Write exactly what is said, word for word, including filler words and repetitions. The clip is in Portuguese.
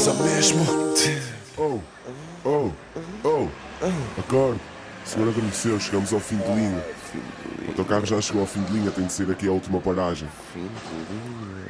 Só mesmo. Oh, oh, oh, acorde. O senhor adormeceu, chegamos ao fim de linha. O teu carro já chegou ao fim de linha, tem de ser aqui a última paragem. Fim de linha.